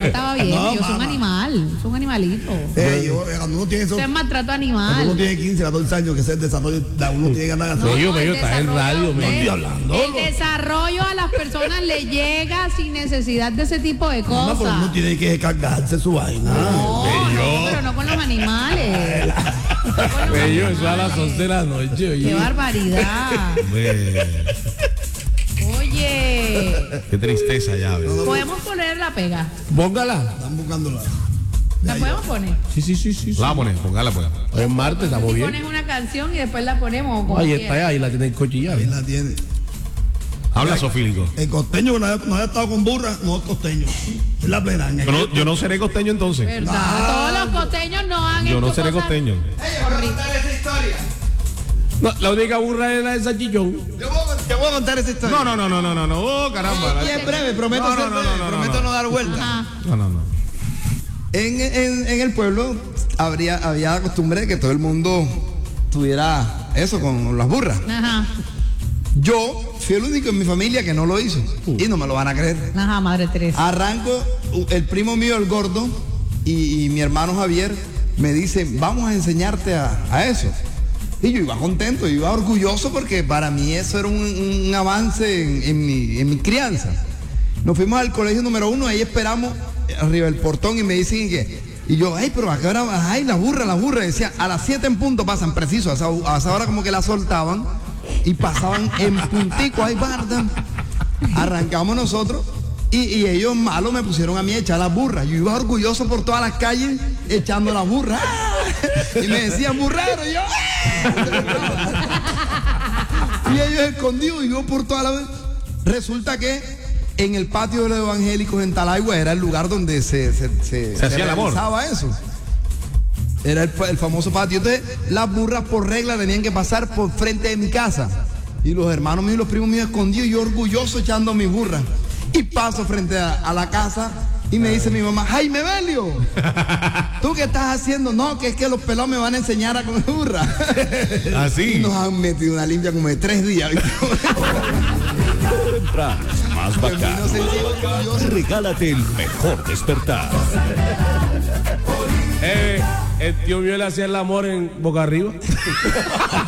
estaba bien. No, yo soy un mamá. animal, soy un animalito. Cuando uno tiene eso, Usted es maltrato cuando animal. uno tiene 15, 14 años, que es el desarrollo, uno tiene ganas de hacer. Bello, el está en desarrollo- radio, No estoy bello. hablando. El desarrollo a las personas le llega sin necesidad de ese tipo de Mamá, pero cosas. uno tiene que descargarse su vaina. No, pero no con los animales. Bello, eso a las 11 de la noche, Qué oye. barbaridad. Oye, Qué tristeza ya, ¿ves? podemos poner la pega. Póngala. Están buscándola. ¿La podemos poner? Sí. La pones, póngala pues. Hoy es martes, estamos Y bien. pones una canción y después la ponemos. como Ahí quieras. está, ahí la tienen cochillada. Ahí la tiene. Habla, Sofílico. El costeño que no haya estado con burra, no es costeño. Es la plenaña. Yo no seré costeño entonces. ¿Verdad? Todos los costeños no han Yo no hecho seré cosas- costeño. No, la única burra es la de salchichón. Te voy a contar esa historia. No. Oh, caramba. Y es breve, prometo ser breve, prometo no dar vuelta. Ajá. No. En el pueblo había la costumbre de que todo el mundo tuviera eso con las burras. Ajá. Yo fui el único en mi familia que no lo hizo. Y no me lo van a creer. Ajá, Madre Teresa. Arranco, el primo mío, el gordo, y mi hermano Javier me dicen, vamos a enseñarte a eso. Y yo iba contento, yo iba orgulloso porque para mí eso era un avance en mi crianza. Nos fuimos al colegio número 1, ahí esperamos arriba del portón y me dicen que... Y yo, ay, pero acá ahora, ay, la burra. Y decía, a las 7 en punto pasan, preciso, a esa hora como que la soltaban y pasaban en puntico, ay, barda. Arrancamos nosotros y ellos malos me pusieron a mí a echar las burras. Yo iba orgulloso por todas las calles echando las burras. Y me decían, burrero, y yo... Y ellos escondidos y yo por toda la vez. Resulta que en el patio de los evangélicos en Talaigua era el lugar donde se hacía el amor. realizaba eso. Era el famoso patio. Entonces, las burras por regla tenían que pasar por frente de mi casa. Y los hermanos míos y los primos míos escondidos y yo orgulloso echando mis burras. Y paso frente a la casa y me dice mi mamá, Jaime Belio, ¿tú qué estás haciendo? No, que es que los pelados me van a enseñar a comer burra. Y Así. nos han metido una limpia como de 3 días. Más bacán. Regálate el mejor despertar. El tío mío le hacía el amor en boca arriba.